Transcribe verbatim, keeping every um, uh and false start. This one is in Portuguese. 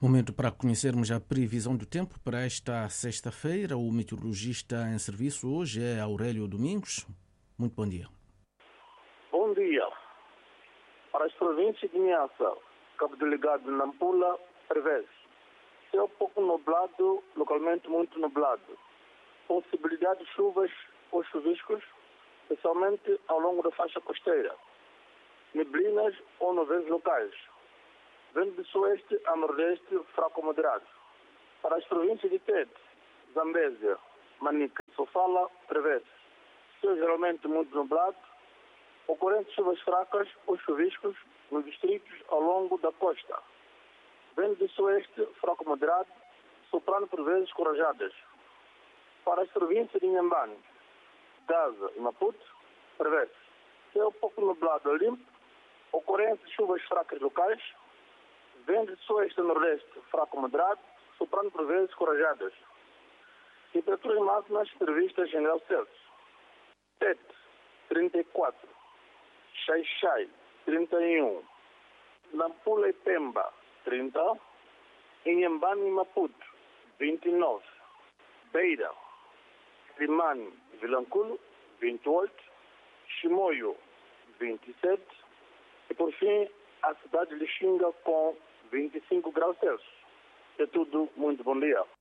Momento para conhecermos a previsão do tempo para esta sexta-feira. O meteorologista em serviço hoje é Aurélio Domingos. Muito bom dia. Bom dia. Para as províncias de Niassa, Cabo Delegado e Nampula, prevê-se céu pouco nublado, localmente muito nublado. Possibilidade de chuvas ou chuviscos, especialmente ao longo da faixa costeira. Neblinas ou nuvens locais. Vento de sueste a nordeste, fraco moderado. Para as províncias de Tete, Zambésia, Manica e Sofala, prevê-se céu geralmente muito nublado, ocorrentes chuvas fracas ou chuviscos nos distritos ao longo da costa. Vento de sueste, fraco moderado, soprando por vezes com rajadas. Para as províncias de Inhambane, Gaza e Maputo, prevê-se céu pouco nublado a limpo, ocorrentes chuvas fracas locais, vento de sueste a nordeste, fraco moderado, soprando por vezes com rajadas. Temperaturas máximas previstas em graus Celsius. Tete, trinta e quatro. Xai-Xai, trinta e um. Nampula e Pemba, trinta. Inhambane e Maputo, vinte e nove. Beira, Rimane e Vilanculo, vinte e oito. Chimoio, vinte e sete. E por fim, a cidade de Lixinga com vinte e cinco graus Celsius. É tudo, muito bom dia.